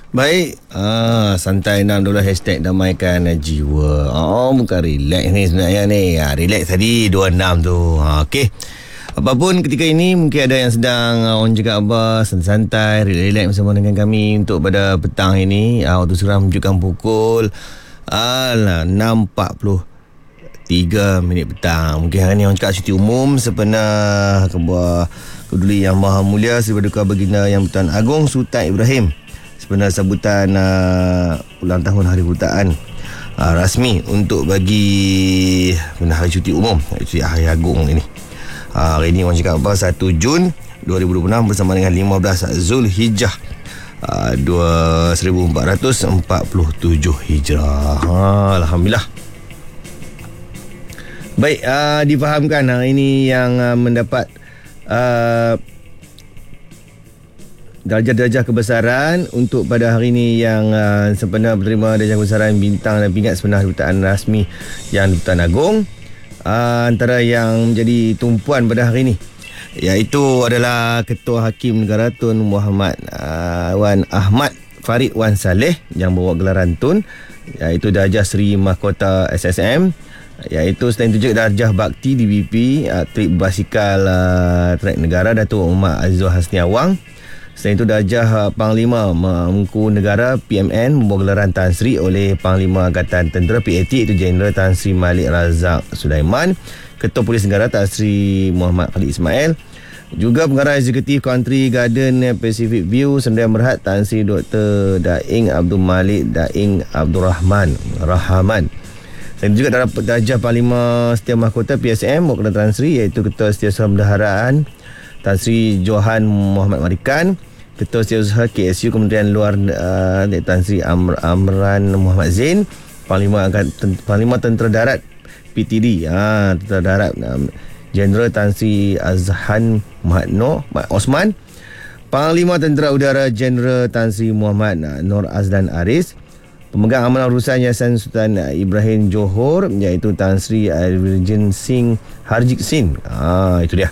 Baik, santai 612 hashtag damaikan jiwa. Bukan relax ni sebenarnya ni. Relax tadi 26 tu. Okey. Apapun ketika ini mungkin ada yang sedang orang cakap apa santai, relax bersama dengan kami untuk pada petang ini. Waktu sekarang menunjukkan pukul 6.43 minit petang. Mungkin hari ni orang cakap cuti umum sepenuh kebuah Keduli Yang Maha Mulia Sri Paduka Baginda Yang Bertuan Agong Sultan Ibrahim sebenarnya sambutan ulang tahun Hari Kedutaan rasmi untuk bagi hari cuti umum, cuti Hari Agung ini. Hari ini orang cakap apa, 1 Jun 2026 bersama dengan 15 Zulhijjah 1447 Hijrah. Alhamdulillah. Baik, difahamkan hari ini yang mendapat darjah-darjah kebesaran untuk pada hari ini yang sempena berterima darjah kebesaran bintang dan pingat sepenuh kedutaan rasmi Yang Bertuan Agong. Antara yang menjadi tumpuan pada hari ini iaitu adalah Ketua Hakim Negara Tun Muhammad Wan Ahmad Farid Wan Saleh yang bawa gelaran Tun, iaitu darjah Seri Mahkota SSM, iaitu selain itu juga darjah Bakti DBP Atlet Basikal Track Negara Datuk Umar Azizul Hasni Awang. Selain itu darjah Panglima Mengku Negara PMN membawa gelaran Tan Sri oleh Panglima Angkatan Tentera PAT iaitu Jeneral Tan Sri Malik Razak Sulaiman, Ketua Polis Negara Tan Sri Muhammad Khalid Ismail, juga Pengarah Eksekutif Country Garden Pacific View Sdn Berhad Tan Sri Dr. Daing Abdul Malik Daing Abdul Rahman. Selain itu juga dapat darjah Panglima Setiausaha Mahkota PSM membawa gelaran Tan Sri iaitu Ketua Setiausaha Bendaharaan Tan Sri Johan Muhammad Marikan, Ketua Setiausaha KSU Kementerian Luar Tan Sri Amran Muhammad Zain, Panglima Tentera Darat PTD Tentera Darat Jeneral Tan Sri Azhan Muhammad Osman, Panglima Tentera Udara Jeneral Tan Sri Muhammad Nur Azlan Aris, Pemegang Amanah Urusan Yayasan Sultan Ibrahim Johor iaitu Tan Sri Virgin Singh Harjit Singh. Itu dia.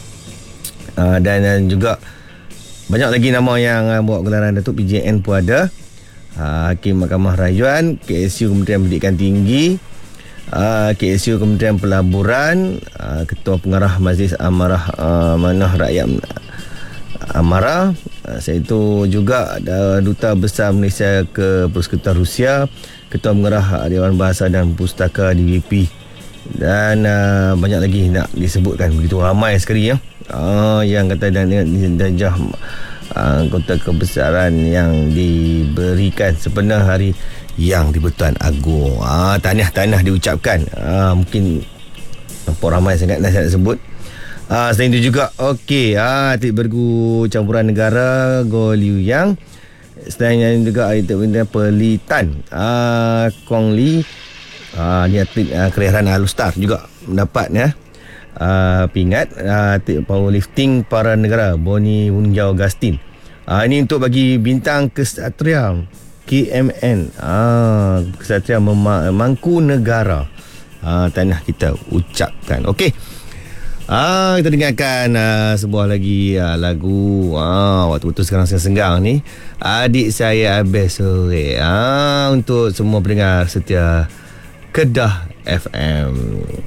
Dan juga banyak lagi nama yang bawa gelaran Datuk PJN pun ada. Hakim Mahkamah Rayuan, KSU Kementerian Pendidikan Tinggi, KSU Kementerian Pelaburan, Ketua Pengarah Majlis Amarah Amanah Rakyat Amara. Selain itu juga ada Duta Besar Malaysia ke Persekutuan Rusia, Ketua Pengarah Dewan Bahasa dan Pustaka DBP, dan banyak lagi nak disebutkan, begitu ramai sekali yang kata dan darjah kota kebesaran yang diberikan sepenuh hari Yang di-Bertuan Agong. Tahniah diucapkan. Mungkin nampak ramai sangat nak sebut. Selain itu juga atlet bergu campuran negara Goh Liu Yang. Selain juga atlet Pelitan Kong Li, ni atlet kelahiran Alustar juga mendapat pingat atlet powerlifting para negara Boni Wunjau Gastin. Ini untuk bagi bintang kesatria KMN, kesatria Mangku Negara. Tahniah kita ucapkan. Okey. Kita dengarkan sebuah lagi lagu waktu-waktu sekarang saya senggang ni, Adik Saya Habis Sore, untuk semua pendengar setia Kedah FM.